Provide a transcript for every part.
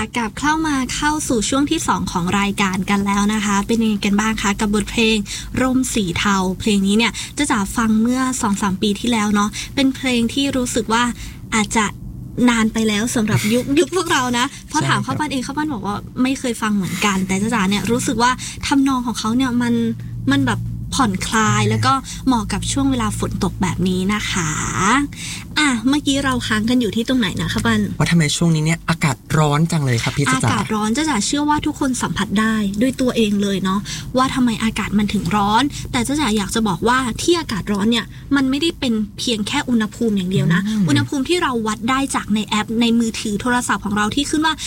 กลับเข้าสู่ช่วงที่2ของรายการกันแล้วนะคะเป็นยังไงกันบ้างคะกับบทเพลงร่มสีเทาเพลงนี้เนี่ยจะฟังเมื่อ 2-3 ปีที่แล้วเนาะเป็นเพลงที่รู้สึกว่าอาจจะนานไปแล้วสำหรับยุคพวกเรานะพอถามข้าวปั้นเองข้าวปั้นบอกว่าไม่เคยฟังเหมือนกันแต่จ๋าเนี่ยรู้สึกว่าทำนองของเขาเนี่ยมันแบบผ่อนคลายแล้วก็เหมาะกับช่วงเวลาฝนตกแบบนี้นะคะเมื่อกี้เราค้างกันอยู่ที่ตรงไหนนะข้าวปั้นว่าทำไมช่วงนี้เนี่ยอากาศร้อนจังเลยครับพี่จ๋าอากาศร้อนจ๋าเชื่อว่าทุกคนสัมผัสได้ด้วยตัวเองเลยเนาะว่าทำไมอากาศมันถึงร้อนแต่จ๋าอยากจะบอกว่าที่อากาศร้อนเนี่ยมันไม่ได้เป็นเพียงแค่อุณหภูมิอย่างเดียวนะอุณหภูมิที่เราวัดได้จากในแอปในมือถือโทรศัพท์ของเราที่ขึ้นว่า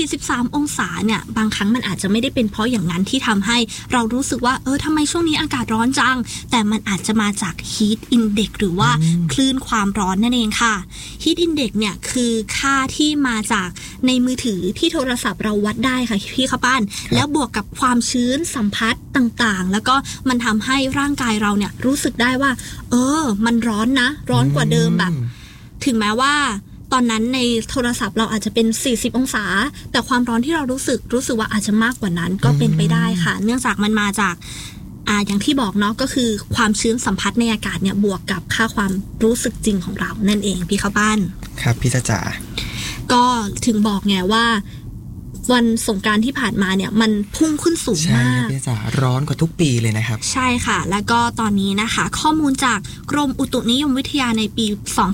43องศาเนี่ยบางครั้งมันอาจจะไม่ได้เป็นเพราะอย่างนั้นที่ทำให้เรารู้สึกว่าทำไมช่วงนี้อากาศร้อนจังแต่มันอาจจะมาจาก heat index หรือว่าคลื่นความร้อนนั่นเองค่ะ heat index เนี่ยคือค่าที่มาจากในมือถือที่โทรศัพท์เราวัดได้ค่ะพี่ข้าวปั้นแล้วบวกกับความชื้นสัมผัสต่างๆแล้วก็มันทำให้ร่างกายเราเนี่ยรู้สึกได้ว่ามันร้อนนะร้อนกว่าเดิมแบบถึงแม้ว่าตอนนั้นในโทรศัพท์เราอาจจะเป็น40องศาแต่ความร้อนที่เรารู้สึกว่าอาจจะมากกว่านั้นก็เป็นไปได้ค่ะเนื่องจากมันมาจากอย่างที่บอกเนาะก็คือความชื้นสัมผัสในอากาศเนี่ยบวกกับค่าความรู้สึกจริงของเรานั่นเองพี่ข้าวปั้นครับพี่จ๋าก็ถึงบอกไงว่าวันสงกรานต์ที่ผ่านมาเนี่ยมันพุ่งขึ้นสูงมากใช่พี่จ๋าร้อนกว่าทุกปีเลยนะครับใช่ค่ะแล้วก็ตอนนี้นะคะข้อมูลจากกรมอุตุนิยมวิทยาในปี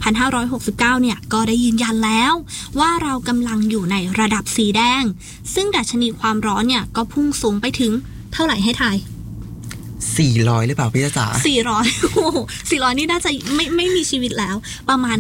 2569เนี่ยก็ได้ยืนยันแล้วว่าเรากำลังอยู่ในระดับสีแดงซึ่งดัชนีความร้อนเนี่ยก็พุ่งสูงไปถึงเท่าไหร่ให้ทาย 400หรือเปล่าพี่จ๋า 400โอ้โห400นี่น่าจะไม่มีชีวิตแล้วประมาณ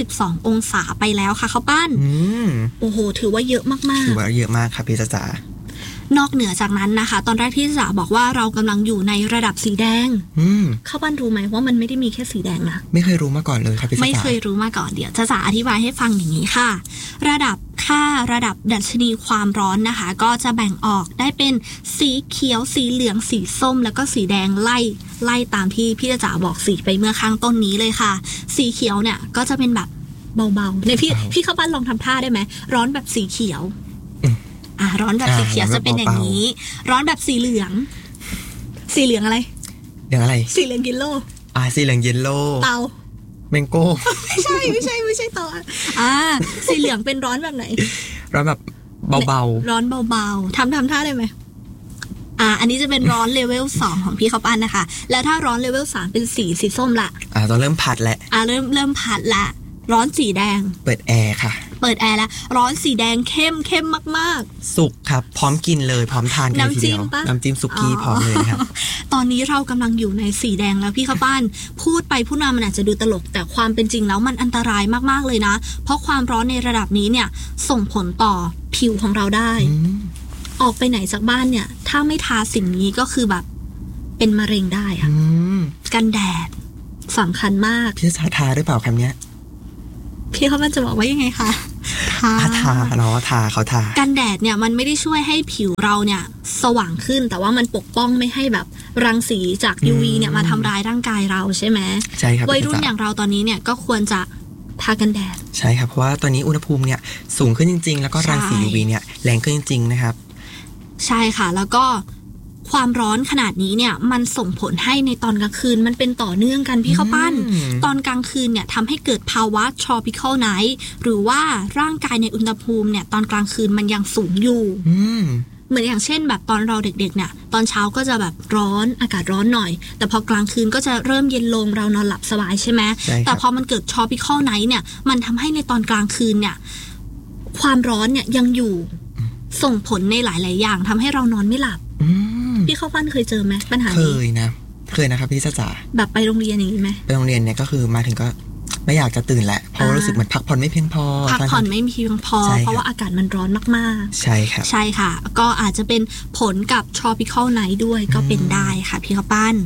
52องศาไปแล้วค่ะข้าวปั้นโอ้โหถือว่าเยอะมากๆถือว่าเยอะมากครับพี่จ๋านอกเหนือจากนั้นนะคะตอนแรกที่จ๋าบอกว่าเรากำลังอยู่ในระดับสีแดงข้าวปั้นรู้ไหมว่ามันไม่ได้มีแค่สีแดงนะไม่เคยรู้มาก่อนเลยครับพี่จ๋าไม่เคยรู้มาก่อนเดี๋ยวจ๋าอธิบายให้ฟังอย่างนี้ค่ะระดับดัชนีความร้อนนะคะก็จะแบ่งออกได้เป็นสีเขียวสีเหลืองสีส้มแล้วก็สีแดงไล่ตามที่พี่จ๋าบอกสีไปเมื่อข้างต้นนี้เลยค่ะสีเขียวเนี่ยก็จะเป็นแบบเบาๆในพี่ข้าวปั้นลองทำท่าได้ไหมร้อนแบบสีเขียวร้อนแบบสีเขียวจะเป็นอย่างนี้ร้อนแบบสีเหลืองอะไรเหลืองอะไรสีเหลืองเยลโล่สีเหลืองเยลโล่เตาแมงโก้ไม่ใช่เตาสีเหลืองเป็นร้อนแบบไหนร้อนแบบเบาๆร้อนเบาๆทำท่าได้ไหมอันนี้จะเป็นร้อนเลเวล2ของพี่ข้าวปั้นนะคะแล้วถ้าร้อนเลเวล3เป็นสีส้มละต้องเริ่มผัดแล้วเริ่มผัดละร้อนสีแดงเปิดแอร์ค่ะเปิดแอร์แล้วร้อนสีแดงเข้มมากๆสุกครับพร้อมกินเลยพร้อมทานกันทีเดียวน้ำจิ้มสุกี้พร้อมเลยครับตอนนี้เรากำลังอยู่ในสีแดงแล้วพี่ข้าวปั้นพูดไปพูดมามันอาจจะดูตลกแต่ความเป็นจริงแล้วมันอันตรายมากๆเลยนะเพราะความร้อนในระดับนี้เนี่ยส่งผลต่อผิวของเราได้ออกไปไหนจากบ้านเนี่ยถ้าไม่ทาสิ่งนี้ก็คือแบบเป็นมะเร็งได้ค่ะกันแดดสำคัญมากพี่ทาหรือเปล่าคำนี้พี่เขาจะบอกว่ายังไงคะทาเนาะเขาทากันแดดเนี่ยมันไม่ได้ช่วยให้ผิวเราเนี่ยสว่างขึ้นแต่ว่ามันปกป้องไม่ให้แบบรังสีจาก UV เนี่ยมาทำร้ายร่างกายเราใช่ไหมใช่ครับวัยรุ่นอย่างเราตอนนี้เนี่ยก็ควรจะทากันแดดใช่ครับเพราะว่าตอนนี้อุณหภูมิเนี่ยสูงขึ้นจริงๆแล้วก็รังสี UV เนี่ยแรงขึ้นจริงๆนะครับใช่ค่ะแล้วก็ความร้อนขนาดนี้เนี่ยมันส่งผลให้ในตอนกลางคืนมันเป็นต่อเนื่องกันพี่ข้าวปั้นตอนกลางคืนเนี่ยทำให้เกิดภาวะ tropical night หรือว่าร่างกายในอุณหภูมิเนี่ยตอนกลางคืนมันยังสูงอยู่เหมือนอย่างเช่นแบบตอนเราเด็กๆเนี่ยตอนเช้าก็จะแบบร้อนอากาศร้อนหน่อยแต่พอกลางคืนก็จะเริ่มเย็นลงเรานอนหลับสบายใช่ไหมแต่พอมันเกิด tropical night เนี่ยมันทำให้ในตอนกลางคืนเนี่ยความร้อนเนี่ยยังอยู่ส่งผลในหลายๆอย่างทำให้เรานอนไม่หลับพี่ข้าวปั้นเคยเจอไหมปัญหานี้เคยนะครับพี่จ๋าแบบไปโรงเรียนอย่างนี้ไหมไปโรงเรียนเนี่ยก็คือมาถึงก็ไม่อยากจะตื่นแหละเพราะรู้สึกเหมือนพักผ่อนไม่เพียงพอพักผ่อนไม่เพียงพอเพราะว่าอากาศมันร้อนมากๆใช่ครับใช่ค่ะก็อาจจะเป็นผลกับ tropical night ด้วยก็เป็นได้ค่ะพี่ข้าวปั้น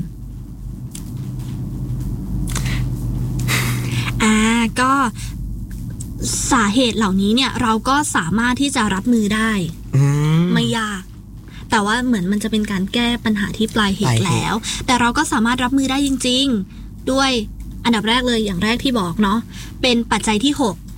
ก็สาเหตุเหล่านี้เนี่ยเราก็สามารถที่จะรับมือได้ไม่ยากแต่ว่าเหมือนมันจะเป็นการแก้ปัญหาที่ปลายเหตุแล้วแต่เราก็สามารถรับมือได้จริงๆด้วยอันดับแรกเลยอย่างแรกที่บอกเนาะเป็นปัจจัยที่6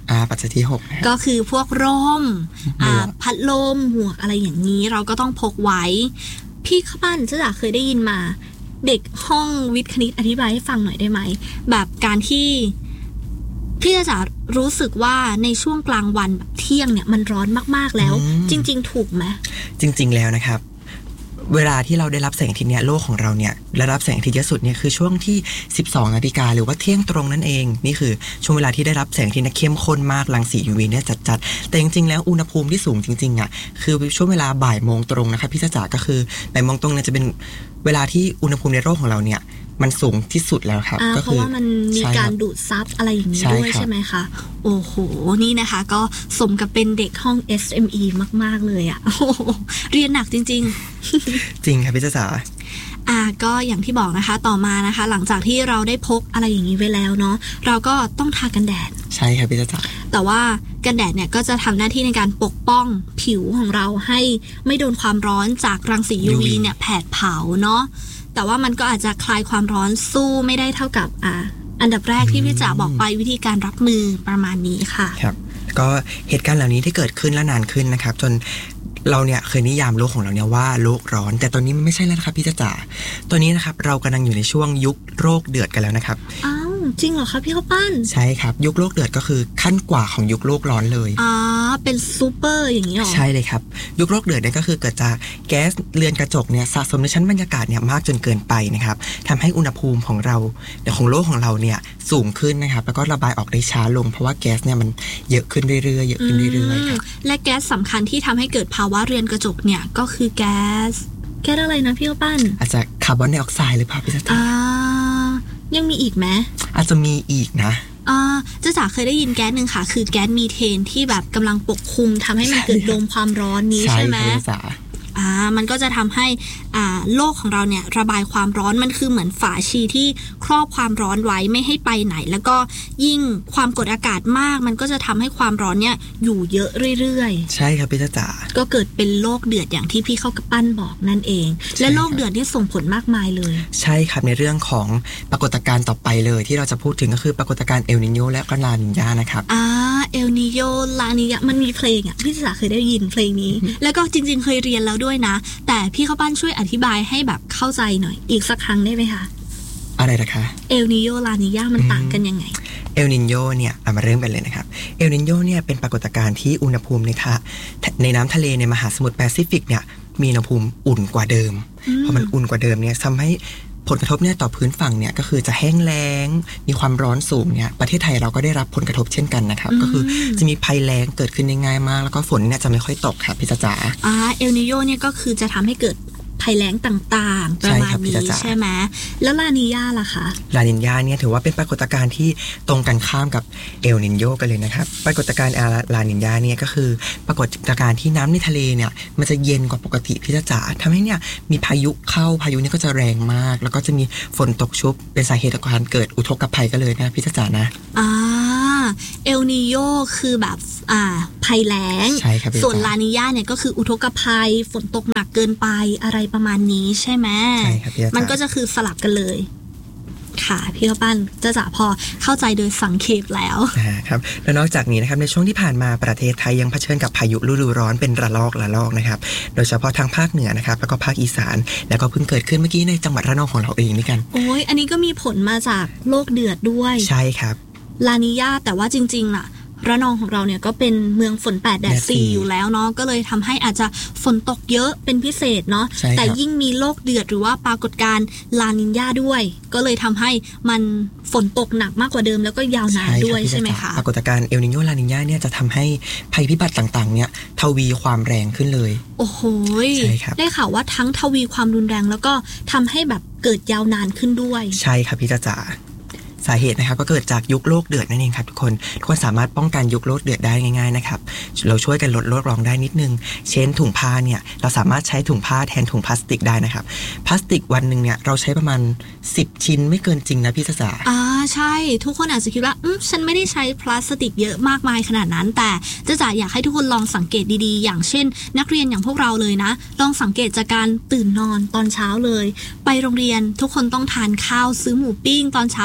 ปัจจัยที่6นะครับก็คือพวกร่มหมวกพัดลมหมวกอะไรอย่างนี้เราก็ต้องพกไว้พี่ข้าปั้นจ๊ะเคยได้ยินมาเด็กห้องวิทย์คณิตอธิบายให้ฟังหน่อยได้ไหมแบบการที่พี่จะรู้สึกว่าในช่วงกลางวันแบบเที่ยงเนี่ยมันร้อนมากๆแล้วจริงๆถูกไหมจริงๆแล้วนะครับเวลาที่เราได้รับแสงอาทิตย์เนี่ยโลกของเราเนี่ยได้รับแสงอาทิตย์เยอะสุดเนี่ยคือช่วงที่ 12 นาฬิกาหรือว่าเที่ยงตรงนั่นเองนี่คือช่วงเวลาที่ได้รับแสงอาทิตย์เข้มข้นมากรังสี UV เนี่ยจัดๆแต่จริงๆแล้วอุณหภูมิที่สูงจริงๆอ่ะคือช่วงเวลาบ่ายโมงตรงนะครับพี่จ๋าก็คือบ่ายโมงตรงเนี่ยจะเป็นเวลาที่อุณหภูมิในโลกของเราเนี่ยมันสูงที่สุดแล้วครับก็คือเพราะว่ามันมีการดูดซับอะไรอย่างนี้ด้วยใช่ไหมคะโอ้โหนี่นะคะก็สมกับเป็นเด็กห้อง SME มากๆเลยอ่ะเรียนหนักจริงๆจริงครับพี่จ๋าก็อย่างที่บอกนะคะต่อมานะคะหลังจากที่เราได้พกอะไรอย่างนี้ไว้แล้วเนาะเราก็ต้องทากันแดดใช่ครับพี่จ๋าแต่ว่ากันแดดเนี่ยก็จะทำหน้าที่ในการปกป้องผิวของเราให้ไม่โดนความร้อนจากรังสี UV เนี่ยแผดเผาเนาะแต่ว่ามันก็อาจจะคลายความร้อนสู้ไม่ได้เท่ากับอันดับแรกที่พี่จ๋าบอกไปวิธีการรับมือประมาณนี้ค่ะครับก็เหตุการณ์เหล่านี้ที่เกิดขึ้นและนานขึ้นนะครับจนเราเนี่ยเคยนิยามโลกของเราเนี่ยว่าโลกร้อนแต่ตอนนี้มันไม่ใช่แล้วนะครับพี่จ๋าตอนนี้นะครับเรากำลังอยู่ในช่วงยุคโลกเดือดกันแล้วนะครับจริงเหรอคะพี่ข้าวปั้นใช่ครับยุคโลกเดือดก็คือขั้นกว่าของยุคโลกร้อนเลยเป็นซูเปอร์อย่างนี้หรอใช่เลยครับยุคโลกเดือดเนี่ยก็คือเกิดจากแก๊สเรือนกระจกเนี่ยสะสมในชั้นบรรยากาศเนี่ยมากจนเกินไปนะครับทำให้อุณหภูมิของเราของโลกของเราเนี่ยสูงขึ้นนะครับแล้วก็ระบายออกได้ช้าลงเพราะว่าแก๊สเนี่ยมันเยอะขึ้นเรื่อยๆเยอะขึ้นเรื่อยๆครับและแก๊สสำคัญที่ทำให้เกิดภาวะเรือนกระจกเนี่ยก็คือแก๊สอะไรนะพี่ข้าวปั้นอาจจะคาร์บอนไดออกไซด์หรือเปล่าพี่จ๋ายังมีอีกไหมอาจจะมีอีกนะจ๋าเคยได้ยินแก๊สหนึ่งค่ะคือแก๊สมีเทนที่แบบกำลังปกคลุมทำให้มันเกิดโดมความร้อนนี้ใช่ไหมมันก็จะทำให้โลกของเราเนี่ยระบายความร้อนมันคือเหมือนฝาชีที่ครอบความร้อนไว้ไม่ให้ไปไหนแล้วก็ยิ่งความกดอากาศมากมันก็จะทำให้ความร้อนเนี่ยอยู่เยอะเรื่อยๆใช่ครับพี่จ๋าก็เกิดเป็นโลกเดือดอย่างที่พี่เข้ากับปั้นบอกนั่นเองและโลกเดือดนี่ส่งผลมากมายเลยใช่ครับในเรื่องของปรากฏการณ์ต่อไปเลยที่เราจะพูดถึงก็คือปรากฏการณ์เอลนิโญและก็ลานิญานะครับเอลนิโญลานิญามันมีเพลงพี่จ๋าเคยได้ยินเพลงนี้แล้วก็จริงๆเคยเรียนแล้วด้วยนะแต่พี่ข้าวปั้นช่วยอธิบายให้แบบเข้าใจหน่อยอีกสักครั้งได้ไหมคะอะไรนะคะเอลนิโญลานิญามันต่างกันยังไงเอลนิโญเนี่ยเรามาเริ่มกันเลยนะครับเอลนิโญเนี่ยเป็นปรากฏการณ์ที่อุณหภูมิในน้ำทะเลในมหาสมุทรแปซิฟิกเนี่ยมีอุณหภูมิอุ่นกว่าเดิมพอมันอุ่นกว่าเดิมเนี่ยทำให้ผลกระทบเนี่ยต่อพื้นฝั่งเนี่ยก็คือจะแห้งแล้งมีความร้อนสูงเนี่ยประเทศไทยเราก็ได้รับผลกระทบเช่นกันนะครับก็คือจะมีภัยแล้งเกิดขึ้นได้ง่ายมากแล้วก็ฝนเนี่ยจะไม่ค่อยตกครับพี่จ๋าเอลนิโญเนี่ยก็คือจะทำให้เกิดภัยแล้งต่างๆประมาณนี้ใช่ไหมแล้วลานิญาล่ะคะลานิญาเนี่ยถือว่าเป็นปรากฏการณ์ที่ตรงกันข้ามกับเอลนิโญกันเลยนะครับปรากฏการณ์ลานิญาเนี่ยก็คือปรากฏการณ์ที่น้ำในทะเลเนี่ยมันจะเย็นกว่าปกติพี่จ๋าทำให้เนี่ยมีพายุเข้าพายุเนี่ยก็จะแรงมากแล้วก็จะมีฝนตกชุบเป็นสาเหตุของการเกิดอุทกภัยก็เลยนะพี่จ๋านะเอลนิโญคือแบบภัยแล้งส่วนลานิญาเนี่ยก็คืออุทกภัยฝนตกหนักเกินไปอะไรประมาณนี้ใช่ไหมใช่ครับมันก็จะคือสลับกันเลยค่ะพี่ข้าวปั้นจ๋าพอเข้าใจโดยสังเขปแล้วครับแล้วนอกจากนี้นะครับในช่วงที่ผ่านมาประเทศไทยยังเผชิญกับพายุฤดูร้อนเป็นระลอกนะครับโดยเฉพาะทางภาคเหนือนะครับแล้วก็ภาคอีสานแล้วก็เพิ่งเกิดขึ้นเมื่อกี้ในจังหวัดระนองของเราเองนี่กันโอ้ยอันนี้ก็มีผลมาจากโลกเดือดด้วยใช่ครับลานิญาแต่ว่าจริงๆน่ะระนองของเราเนี่ยก็เป็นเมืองฝน8 แดด 4อยู่แล้วเนาะก็เลยทำให้อาจจะฝนตกเยอะเป็นพิเศษเนาะแต่ยิ่งมีโลกเดือดหรือว่าปรากฏการณ์ลานิญาด้วยก็เลยทำให้มันฝนตกหนักมากกว่าเดิมแล้วก็ยาวนานด้วยใช่ไหมคะปรากฏการณ์เอลนิโญลานิญาเนี่ยจะทำให้ภัยพิบัติต่างๆเนี่ยทวีความแรงขึ้นเลยโอ้โหได้ข่าวว่าทั้งทวีความรุนแรงแล้วก็ทำให้แบบเกิดยาวนานขึ้นด้วยใช่ครับพี่จ๋าสาเหตุนะครับก็เกิดจากยุคโลกเดือดนั่นเองครับทุกคนสามารถป้องกันยุคโลกเดือดได้ง่ายๆนะครับเราช่วยกันลดโลกร้อนได้นิดนึงเช่นถุงผ้าเนี่ยเราสามารถใช้ถุงผ้าแทนถุงพลาสติกได้นะครับพลาสติกวันนึงเนี่ยเราใช้ประมาณ10 ชิ้นไม่เกินจริงนะพี่จ๋าใช่ทุกคนอาจจะคิดว่าฉันไม่ได้ใช้พลาสติกเยอะมากมายขนาดนั้นแต่จ๋าอยากให้ทุกคนลองสังเกตดีๆอย่างเช่นนักเรียนอย่างพวกเราเลยนะลองสังเกตจากการตื่นนอนตอนเช้าเลยไปโรงเรียนทุกคนต้องทานข้าวซื้อหมูปิ้งตอนเช้าก่อนเข้า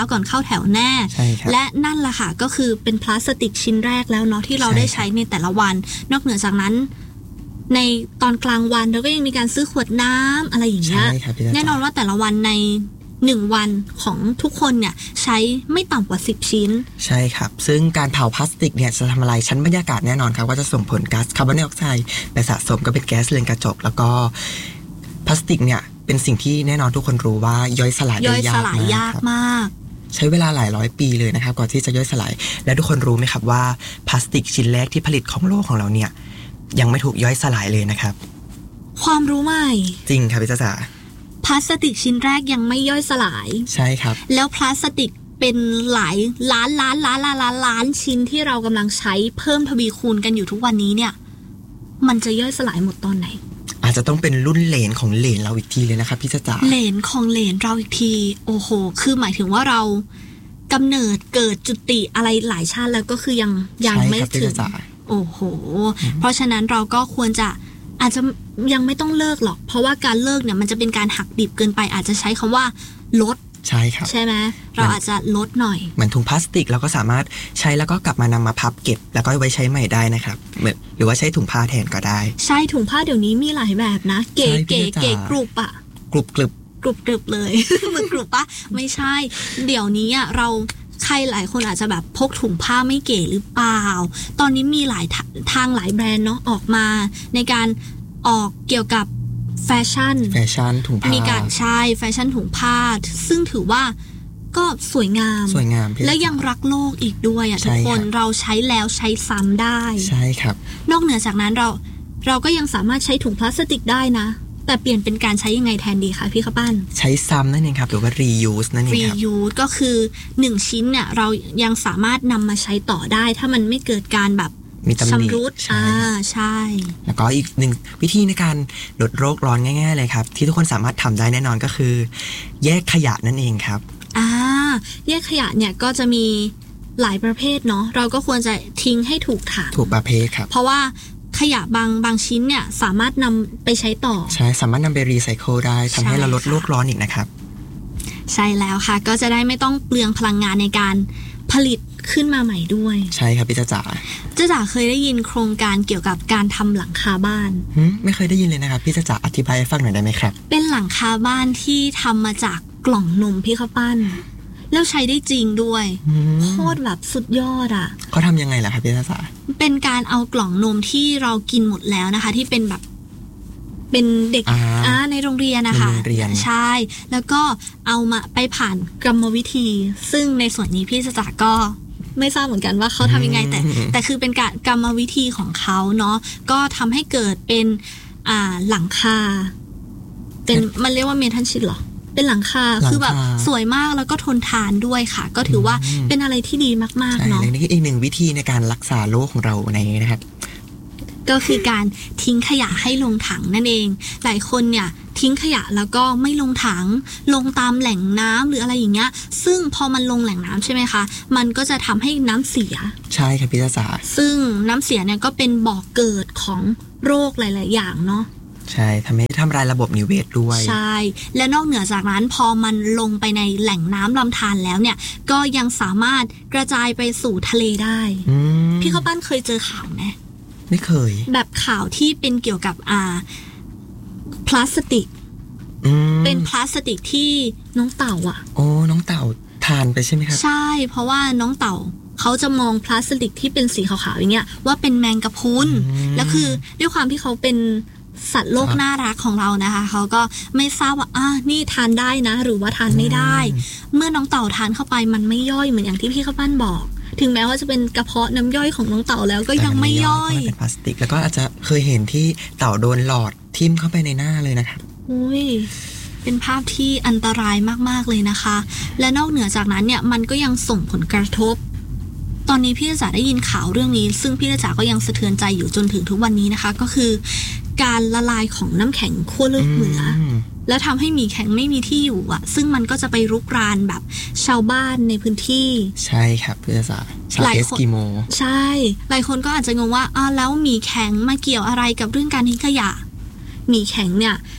แผ่วแน่และนั่นแหละค่ะก็คือเป็นพลาสติกชิ้นแรกแล้วเนาะที่เราได้ใช้ในแต่ละวันนอกเหนือจากนั้นในตอนกลางวันเราก็ยังมีการซื้อขวดน้ำอะไรอย่างเงี้ยแน่นอนว่าแต่ละวันใน1 วันของทุกคนเนี่ยใช้ไม่ต่ำกว่า10 ชิ้นใช่ครับซึ่งการเผาพลาสติกเนี่ยจะทำลายชั้นบรรยากาศแน่นอนครับว่าจะส่งผลก๊าซคาร์บอนไดออกไซด์ไปสะสมก็เป็นแก๊สเรือนกระจกแล้วก็พลาสติกเนี่ยเป็นสิ่งที่แน่นอนทุกคนรู้ว่าย่อยสลายได้ยากมากใช้เวลาหลายร้อยปีเลยนะครับก่อนที่จะย่อยสลายและทุกคนรู้ไหมครับว่าพลาสติกชิ้นแรกที่ผลิตของโลกของเราเนี่ยยังไม่ถูกย่อยสลายเลยนะครับความรู้ใหม่จริงครับพี่จ๋าพลาสติกชิ้นแรกยังไม่ย่อยสลายใช่ครับแล้วพลาสติกเป็นหลายล้านชิ้นที่เรากำลังใช้เพิ่มทวีคูณกันอยู่ทุกวันนี้เนี่ยมันจะย่อยสลายหมดตอนไหนอาจจะต้องเป็นรุ่นเหลนของเหลนเราอีกทีเลยนะครับพี่จ๋าเหลนของเหลนเราอีกทีโอ้โหคือหมายถึงว่าเรากำเนิดเกิดจุติอะไรหลายชาติแล้วก็คือยังไม่ถึงโอ้โหเพราะฉะนั้นเราก็ควรจะอาจจะยังไม่ต้องเลิกหรอกเพราะว่าการเลิกเนี่ยมันจะเป็นการหักดิบเกินไปอาจจะใช้คำว่าลดใช่ครับใช่ไหมเราอาจจะลดหน่อยเหมือนถุงพลาสติกเราก็สามารถใช้แล้วก็กลับมานำมาพับเก็บแล้วก็ไว้ใช้ใหม่ได้นะครับหรือว่าใช้ถุงผ้าแทนก็ได้ใช่ถุงผ้าเดี๋ยวนี้มีหลายแบบนะเก๋กรุบอะกรุบเลย มันกรุบปะไม่ใช่เดี๋ยวนี้อะเราใครหลายคนอาจจะแบบพกถุงผ้าไม่เก๋หรือเปล่าตอนนี้มีหลายทางหลายแบรนด์เนาะออกมาในการออกเกี่ยวกับแฟชั่นถุงผ้ามีการใช้แฟชั่นถุงผ้าซึ่งถือว่าก็สวยงามและยังรักโลกอีกด้วยอ่ะทุกคนเราใช้แล้วใช้ซ้ำได้ใช่ครับนอกเหนือจากนั้นเราก็ยังสามารถใช้ถุงพลาสติกได้นะแต่เปลี่ยนเป็นการใช้ยังไงแทนดีคะพี่ข้าวปั้นใช้ซ้ำนั่นเองครับหรือว่า reuse นั่นเองครับ reuse ก็คือ1ชิ้นเนี่ยเรายังสามารถนำมาใช้ต่อได้ถ้ามันไม่เกิดการแบบชำรุดใช่แล้วก็อีกหนึ่งวิธีในการลดโลกร้อนง่ายๆเลยครับที่ทุกคนสามารถทำได้แน่นอนก็คือแยกขยะนั่นเองครับแยกขยะเนี่ยก็จะมีหลายประเภทเนาะเราก็ควรจะทิ้งให้ถูกถังถูกประเภทครับเพราะว่าขยะบางชิ้นเนี่ยสามารถนำไปใช้ต่อใช่สามารถนำไปรีไซเคิลได้ทำให้เราลดโลกร้อนอีกนะครับใช่แล้วค่ะก็จะได้ไม่ต้องเปลืองพลังงานในการผลิตขึ้นมาใหม่ด้วยใช่ครับพี่จ๋าเคยได้ยินโครงการเกี่ยวกับการทำหลังคาบ้านไม่เคยได้ยินเลยนะครับพี่จ๋าอธิบายให้ฟังหน่อยได้ไหมครับเป็นหลังคาบ้านที่ทำมาจากกล่องนมพี่ข้าวปั้นแล้วใช้ได้จริงด้วยโคตรแบบสุดยอดอ่ะเขาทำยังไงล่ะครับพี่จ๋าเป็นการเอากล่องนมที่เรากินหมดแล้วนะคะที่เป็นแบบเป็นเด็กในโรงเรียนนะคะใช่แล้วก็เอามาไปผ่านกรรมวิธีซึ่งในส่วนนี้พี่จ๋าก็ไม่ทราบเหมือนกันว่าเขาทำยังไงแต่คือเป็นการกรรมวิธีของเขาเนาะก็ทำให้เกิดเป็นหลังคาเป็นมันเรียกว่าเมทัลชีทหรอเป็นหลังคาคือแบบสวยมากแล้วก็ทนทานด้วยค่ะก็ถือว่าเป็นอะไรที่ดีมากๆเนาะนี่คืออีกหนึ่งวิธีในการรักษาโลกของเราในนะครับก็คือการทิ้งขยะให้ลงถังนั่นเองหลายคนเนี่ยทิ้งขยะแล้วก็ไม่ลงถังลงตามแหล่งน้ำหรืออะไรอย่างเงี้ยซึ่งพอมันลงแหล่งน้ำใช่ไหมคะมันก็จะทำให้น้ำเสียใช่ครับพี่จ๋าซึ่งน้ำเสียเนี่ยก็เป็นบ่อกเกิดของโรคหลายๆอย่างเนาะใช่ทำให้ทำลายระบบนิเวศด้วยใช่และนอกเหนือจากนั้นพอมันลงไปในแหล่งน้ำลำธารแล้วเนี่ยก็ยังสามารถกระจายไปสู่ทะเลได้พี่ข้าวปั้นเคยเจอข่าวไหมไม่เคยแบบข่าวที่เป็นเกี่ยวกับพลาสติกเป็นพลาสติกที่น้องเต่าน้องเต่าทานไปใช่ไหมครับใช่เพราะว่าน้องเต่าเขาจะมองพลาสติกที่เป็นสีขาวๆอย่างเงี้ยว่าเป็นแมงกะพรุนแล้วคือด้วยความที่เขาเป็นสัตว์โลกน่ารักของเรานะคะเขาก็ไม่ทราบว่านี่ทานได้นะหรือว่าทานไม่ได้เมื่อน้องเต่าทานเข้าไปมันไม่ย่อยเหมือนอย่างที่พี่ข้าวปั้นบอกถึงแม้ว่าจะเป็นกระเพาะน้ำย่อยของน้องเต่าแล้วก็ยังไม่ย่อยเป็นพลาสติกแล้วก็อาจจะเคยเห็นที่เต่าโดนหลอดทิ่มเข้าไปในหน้าเลยนะครับเป็นภาพที่อันตรายมากๆเลยนะคะและนอกเหนือจากนั้นเนี่ยมันก็ยังส่งผลกระทบตอนนี้พี่จ๋าได้ยินข่าวเรื่องนี้ซึ่งพี่จ๋าก็ยังสะเทือนใจอยู่จนถึงทุกวันนี้นะคะก็คือการละลายของน้ำแข็งขั้วโลกเหนือแล้วทำให้หมีแข็งไม่มีที่อยู่ซึ่งมันก็จะไปรุกรานแบบชาวบ้านในพื้นที่ใช่ครับพี่จ๋าชาวเอสกิโมใช่หลายคนก็อาจจะงงว่าแล้วหมีแข็งมาเกี่ยวอะไรกับเรื่องการทิ้งขยะหมีแข็งเนี่ย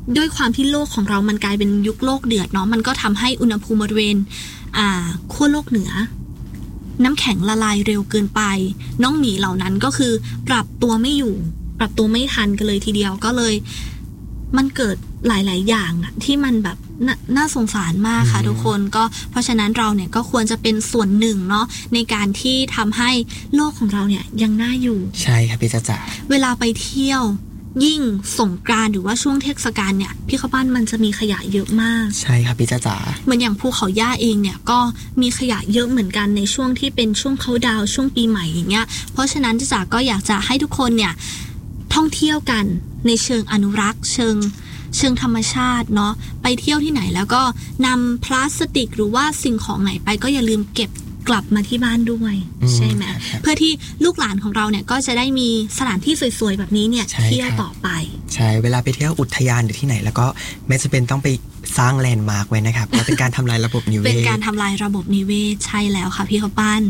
ด้วยความที่โลกของเรามันกลายเป็นยุคโลกเดือดเนาะมันก็ทำให้อุณหภูมิบริเวณขั้วโลกเหนือน้ำแข็งละลายเร็วเกินไปน้องหมีเหล่านั้นก็คือปรับตัวไม่อยู่ปรับตัวไม่ทันกันเลยทีเดียวก็เลยมันเกิดหลายๆอย่างที่มันแบบน่าสงสารมากค่ะทุกคนก็เพราะฉะนั้นเราเนี่ยก็ควรจะเป็นส่วนหนึ่งเนาะในการที่ทำให้โลกของเราเนี่ยยังน่าอยู่ใช่ครับพี่จ๋าเวลาไปเที่ยวยิ่งสงกรานต์หรือว่าช่วงเทศกาลเนี่ยพี่เข้าบ้านมันจะมีขยะเยอะมากใช่ครับพี่จ๋าเหมือนอย่างภูเขาย่าเองเนี่ยก็มีขยะเยอะเหมือนกันในช่วงที่เป็นช่วงเขาดาวช่วงปีใหม่อย่างเงี้ยเพราะฉะนั้นจ๋าก็อยากจะให้ทุกคนเนี่ยท่องเที่ยวกันในเชิงอนุรักษ์เชิงธรรมชาติเนาะไปเที่ยวที่ไหนแล้วก็นำพลาสติกหรือว่าสิ่งของไหนไปก็อย่าลืมเก็บกลับมาที่บ้านด้วยใช่ไหมเพื่อที่ลูกหลานของเราเนี่ยก็จะได้มีสถานที่สวยๆแบบนี้เนี่ยเที่ยวต่อไปใช่เวลาไปเที่ยวอุทยานหรือที่ไหนแล้วก็ไม่จำเป็นต้องไปสร้างแลนด์มาร์คไว้นะครับเพราะเป็นการทำลายระบบนิเวศเป็นการทำลายระบบนิเวศใช่แล้วค่ะพี่ข้าวปั้น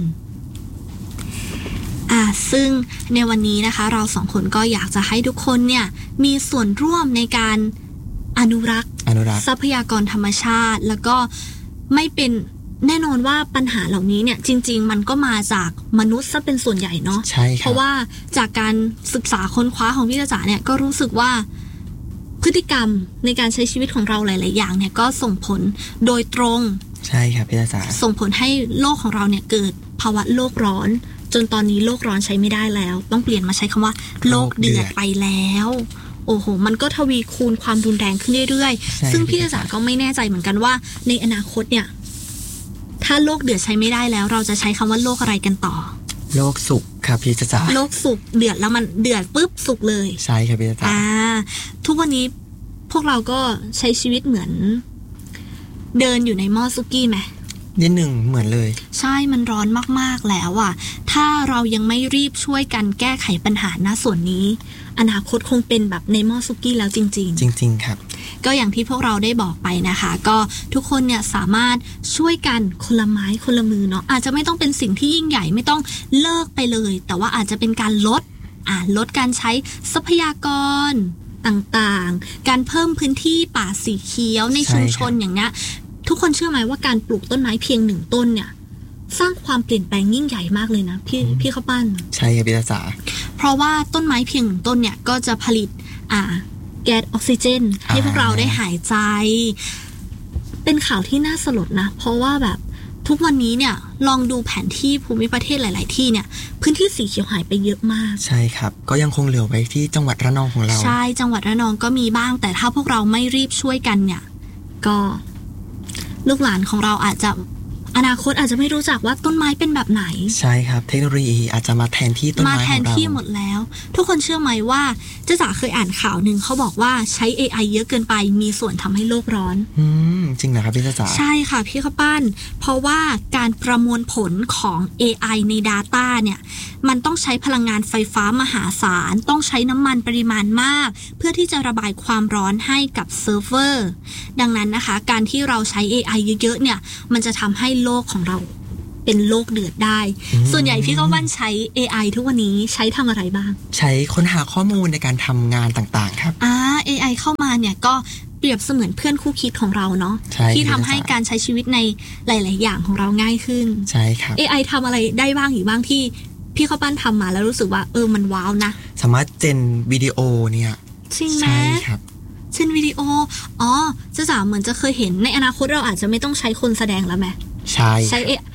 ซึ่งในวันนี้นะคะเราสองคนก็อยากจะให้ทุกคนเนี่ยมีส่วนร่วมในการอนุรักษ์ทรัพยากรธรรมชาติแล้วก็ไม่เป็นแน่นอนว่าปัญหาเหล่านี้เนี่ยจริงๆมันก็มาจากมนุษย์ซะเป็นส่วนใหญ่เนาะเพราะว่าจากการศึกษาค้นคว้าของพี่จ๋าเนี่ยก็รู้สึกว่าพฤติกรรมในการใช้ชีวิตของเราหลายๆอย่างเนี่ยก็ส่งผลโดยตรงใช่ครับพี่จ๋าส่งผลให้โลกของเราเนี่ยเกิดภาวะโลกร้อนจนตอนนี้โลกร้อนใช้ไม่ได้แล้วต้องเปลี่ยนมาใช้คำว่าโลกเดือดไปแล้วโอ้โหมันก็ทวีคูณความรุนแรงขึ้นเรื่อยๆซึ่งพี่จ๋าก็ไม่แน่ใจเหมือนกันว่าในอนาคตเนี่ยถ้าโลกเดือดใช้ไม่ได้แล้วเราจะใช้คำว่าโลกอะไรกันต่อโลกสุขครับพี่จ๋าโลกสุขเดือดแล้วมันเดือดปุ๊บสุขเลยใช่ครับพี่จ๋าทุกวันนี้พวกเราก็ใช้ชีวิตเหมือนเดินอยู่ในหม้อซุกี้ไหมนิดหนึ่งเหมือนเลยใช่มันร้อนมากๆแล้วอ่ะถ้าเรายังไม่รีบช่วยกันแก้ไขปัญหาณส่วนนี้อนาคตคงเป็นแบบในหม้อซุกี้แล้วจริงๆจริงๆครับก็อย่างที่พวกเราได้บอกไปนะคะก็ทุกคนเนี่ยสามารถช่วยกันคนละไม้คนละมือเนาะอาจจะไม่ต้องเป็นสิ่งที่ยิ่งใหญ่ไม่ต้องเลิกไปเลยแต่ว่าอาจจะเป็นการลดการใช้ทรัพยากรต่างๆการเพิ่มพื้นที่ป่าสีเขียวในชุมชนอย่างเนี้ยทุกคนเชื่อไหมว่าการปลูกต้นไม้เพียง1ต้นเนี่ยสร้างความเปลี่ยนแปลงยิ่งใหญ่มากเลยนะพี่ข้าวปั้นใช่ครับพี่จ๋าเพราะว่าต้นไม้เพียง1ต้นเนี่ยก็จะผลิตแก๊สออกซิเจนให้พวกเราได้หายใจเป็นข่าวที่น่าสลดนะเพราะว่าแบบทุกวันนี้เนี่ยลองดูแผนที่ภูมิประเทศหลายๆที่เนี่ยพื้นที่สีเขียวหายไปเยอะมากใช่ครับก็ยังคงเหลือไว้ที่จังหวัดระนองของเราใช่จังหวัดระนองก็มีบ้างแต่ถ้าพวกเราไม่รีบช่วยกันเนี่ยก็ลูกหลานของเราอาจจะอนาคตอาจจะไม่รู้จักว่าต้นไม้เป็นแบบไหนใช่ครับเทคโนโลยีอาจจะมาแทนที่ต้นไม้ของเรามาแทนที่หมดแล้วทุกคนเชื่อไหมว่าจ๋าเคยอ่านข่าวนึงเขาบอกว่าใช้ AI เยอะเกินไปมีส่วนทำให้โลกร้อนจริงเหรอครับพี่จ๋าใช่ค่ะพี่ข้าวปั้นเพราะว่าการประมวลผลของ AI ใน Data เนี่ยมันต้องใช้พลังงานไฟฟ้ามหาศาลต้องใช้น้ำมันปริมาณมากเพื่อที่จะระบายความร้อนให้กับเซิร์ฟเวอร์ดังนั้นนะคะการที่เราใช้ AI เยอะๆเนี่ยมันจะทำให้โลกของเราเป็นโลกเดือดได้ส่วนใหญ่พี่ก็วันใช้ AI ทุกวันนี้ใช้ทำอะไรบ้างใช้ค้นหาข้อมูลในการทำงานต่างๆครับ AI เข้ามาเนี่ยก็เปรียบเสมือนเพื่อนคู่คิดของเราเนาะที่ทำให้การใช้ชีวิตในหลายๆอย่างของเราง่ายขึ้นใช่ครับ AI ทำอะไรได้บ้างอีกบ้างที่พี่ข้าวปั้นทำมาแล้วรู้สึกว่ามันว้าวนะสามารถเจนวิดีโอเนี่ยจริงไหมใช่ครับเจนวิดีโอจ๋าเหมือนจะเคยเห็นในอนาคตเราอาจจะไม่ต้องใช้คนแสดงแล้วไหมใช่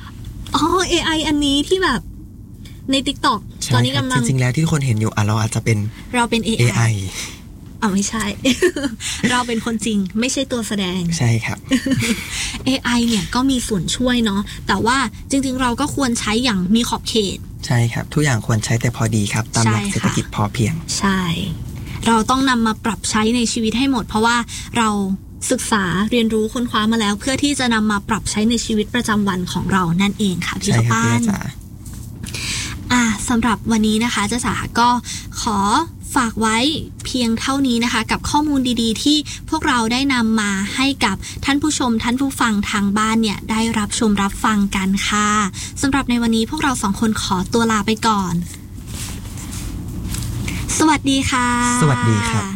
AI อันนี้ที่แบบใน TikTok ตอนนี้กำลังจริงๆแล้วที่ทุกคนเห็นอยู่เราอาจจะเป็นเราเป็น AI ไม่ใช่ เราเป็นคนจริงไม่ใช่ตัวแสดงใช่ครับ AI เนี่ยก็มีส่วนช่วยเนาะแต่ว่าจริงๆเราก็ควรใช้อย่างมีขอบเขตใช่ครับทุกอย่างควรใช้แต่พอดีครับตามหลักเศรษฐกิจพอเพียงใช่เราต้องนำมาปรับใช้ในชีวิตให้หมดเพราะว่าเราศึกษาเรียนรู้ค้นคว้ามาแล้วเพื่อที่จะนำมาปรับใช้ในชีวิตประจำวันของเรานั่นเองค่ะพี่ข้าวปั้นสำหรับวันนี้นะคะจ๋าก็ขอฝากไว้เพียงเท่านี้นะคะกับข้อมูลดีๆที่พวกเราได้นำมาให้กับท่านผู้ชมท่านผู้ฟังทางบ้านเนี่ยได้รับชมรับฟังกันค่ะสำหรับในวันนี้พวกเราสองคนขอตัวลาไปก่อนสวัสดีค่ะสวัสดีครับ